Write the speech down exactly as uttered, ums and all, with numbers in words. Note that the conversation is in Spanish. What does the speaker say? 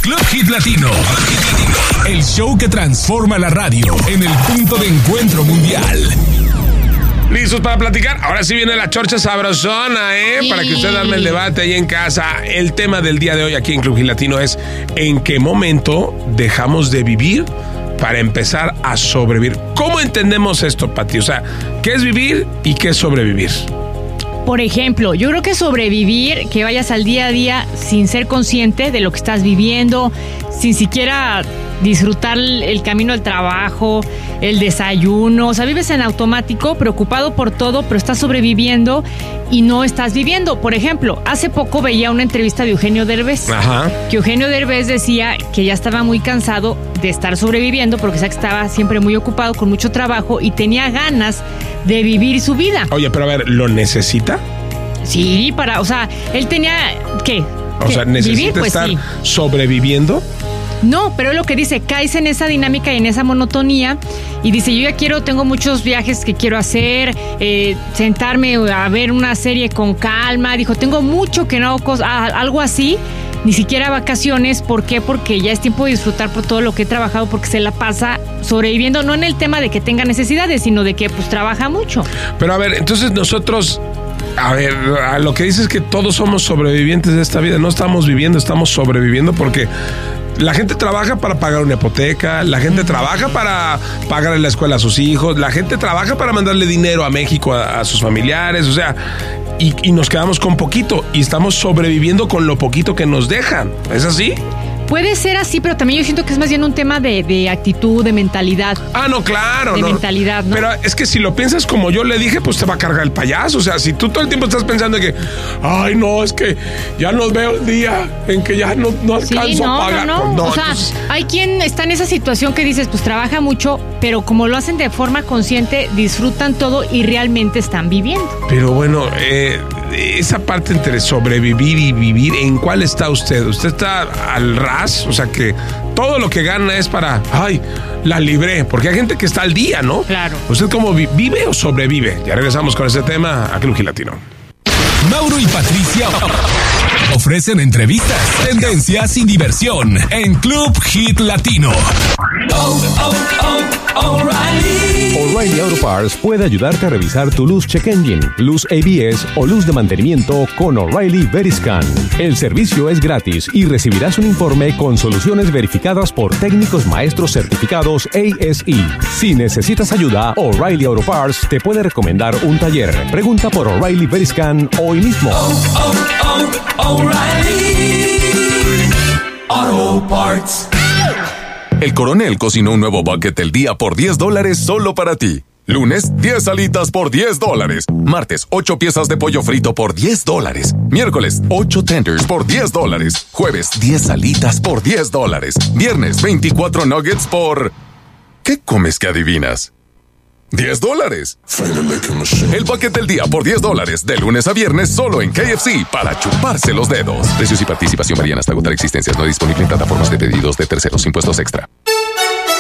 Club Hit Latino. El show que transforma la radio en el punto de encuentro mundial. ¿Listos para platicar? Ahora sí viene la chorcha sabrosona, ¿eh? Sí. Para que usted arme el debate ahí en casa. El tema del día de hoy aquí en Club Hit Latino es ¿en qué momento dejamos de vivir para empezar a sobrevivir? ¿Cómo entendemos esto, Pati? O sea, ¿qué es vivir y qué es sobrevivir? Por ejemplo, yo creo que sobrevivir, que vayas al día a día sin ser consciente de lo que estás viviendo, sin siquiera disfrutar el camino al trabajo, el desayuno, o sea, vives en automático, preocupado por todo, pero estás sobreviviendo y no estás viviendo. Por ejemplo, hace poco veía una entrevista de Eugenio Derbez, Ajá. que Eugenio Derbez decía que ya estaba muy cansado de estar sobreviviendo porque sabía que estaba siempre muy ocupado, con mucho trabajo y tenía ganas de vivir su vida. Oye, pero a ver, ¿lo necesita? Sí, para, o sea, él tenía, ¿qué? O sea, ¿necesita vivir? Pues estar sí. sobreviviendo? No, pero es lo que dice, caes en esa dinámica y en esa monotonía y dice, yo ya quiero, tengo muchos viajes que quiero hacer, eh, sentarme a ver una serie con calma, dijo, tengo mucho que no hago cosas, algo así, ni siquiera vacaciones. ¿Por qué? Porque ya es tiempo de disfrutar por todo lo que he trabajado, porque se la pasa sobreviviendo, no en el tema de que tenga necesidades, sino de que pues trabaja mucho. Pero a ver, entonces nosotros... A ver, a lo que dices es que todos somos sobrevivientes de esta vida. No estamos viviendo, estamos sobreviviendo porque la gente trabaja para pagar una hipoteca, la gente trabaja para pagarle la escuela a sus hijos, la gente trabaja para mandarle dinero a México a, a sus familiares, o sea, y, y nos quedamos con poquito y estamos sobreviviendo con lo poquito que nos dejan. ¿Es así? Puede ser así, pero también yo siento que es más bien un tema de, de actitud, de mentalidad. Ah, no, claro. De no. mentalidad, ¿no? Pero es que si lo piensas como yo le dije, pues te va a cargar el payaso. O sea, si tú todo el tiempo estás pensando que, ay, no, es que ya no veo el día en que ya no, no alcanzo sí, no, a pagar. No, no, no o sea, entonces... hay quien está en esa situación que dices, pues trabaja mucho, pero como lo hacen de forma consciente, disfrutan todo y realmente están viviendo. Pero bueno, eh, esa parte entre sobrevivir y vivir, ¿en cuál está usted? ¿Usted está al ras? O sea, que todo lo que gana es para, ay, la libré, porque hay gente que está al día, ¿no? Claro. ¿Usted cómo vive o sobrevive? Ya regresamos con ese tema a Club Hit Latino. Mauro y Patricia ofrecen entrevistas, tendencias y diversión en Club Hit Latino. Oh, oh, oh, O'Reilly. O'Reilly Auto Parts puede ayudarte a revisar tu luz check engine, luz A B S o luz de mantenimiento con O'Reilly Veriscan. El servicio es gratis y recibirás un informe con soluciones verificadas por técnicos maestros certificados A S E. Si necesitas ayuda, O'Reilly Auto Parts te puede recomendar un taller. Pregunta por O'Reilly Veriscan hoy mismo. Oh, oh, oh, O'Reilly Auto Parts. El Coronel cocinó un nuevo bucket del día por diez dólares solo para ti. Lunes, diez alitas por diez dólares. Martes, ocho piezas de pollo frito por diez dólares. Miércoles, ocho tenders por diez dólares. Jueves, diez alitas por diez dólares. Viernes, veinticuatro nuggets por... ¿Qué comes que adivinas? diez dólares. El bucket del día por diez dólares. De lunes a viernes solo en K F C para chuparse los dedos. Precios y participación varían hasta agotar existencias. No disponible en plataformas de pedidos de terceros. Impuestos extra.